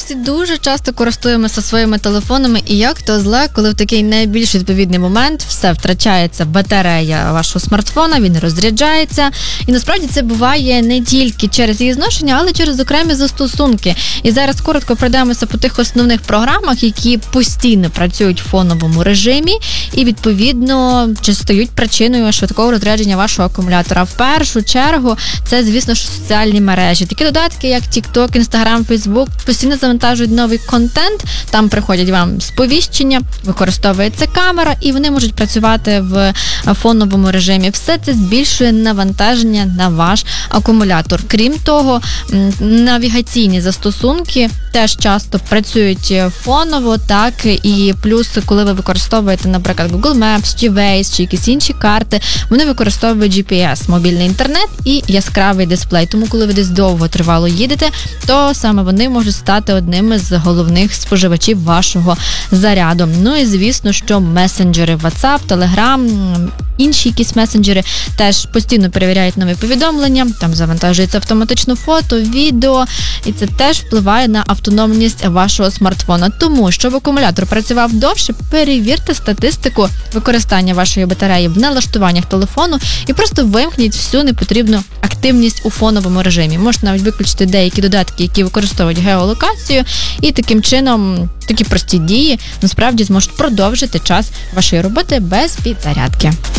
всі дуже часто користуємося своїми телефонами, і як то зле, коли в такий найбільш відповідний момент все втрачається батарея вашого смартфона, він розряджається. І насправді це буває не тільки через її зношення, але через окремі застосунки. І зараз коротко пройдемося по тих основних програмах, які постійно працюють в фоновому режимі і, відповідно, чи стають причиною швидкого розрядження вашого акумулятора. В першу чергу це, звісно ж, соціальні мережі. Такі додатки, як TikTok, Instagram, Facebook, постійно завантажують новий контент, там приходять вам сповіщення, використовується камера, і вони можуть працювати в фоновому режимі. Все це збільшує навантаження на ваш акумулятор. Крім того, навігаційні застосунки теж часто працюють фоново, так, і плюс, коли ви використовуєте, наприклад, Google Maps, чи Waze, чи якісь інші карти, вони використовують GPS, мобільний інтернет і яскравий дисплей. Тому, коли ви десь довго тривало їдете, то саме вони можуть стати одними з головних споживачів вашого заряду. Ну і, звісно, що месенджери WhatsApp, Telegram, інші якісь месенджери теж постійно перевіряють нові повідомлення, там завантажується автоматично фото, відео, і це теж впливає на автономність вашого смартфона. Тому, щоб акумулятор працював довше, перевірте статистику використання вашої батареї в налаштуваннях телефону і просто вимкніть всю непотрібну активність у фоновому режимі. Можете навіть виключити деякі додатки, які використовують геолокацію, і таким чином такі прості дії насправді зможуть продовжити час вашої роботи без підзарядки.